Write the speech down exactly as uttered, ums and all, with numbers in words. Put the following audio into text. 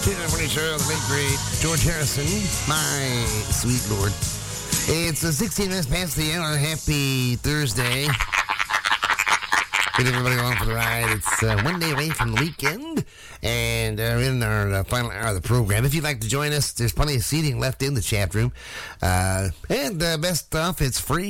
Show, the late great George Harrison, my sweet lord. It's uh, sixteen minutes past the hour. Happy Thursday. Get everybody along for the ride. It's uh, one day away from the weekend, and uh, we're in our uh, final hour of the program. If you'd like to join us, there's plenty of seating left in the chat room. Uh, and uh, best stuff, it's free.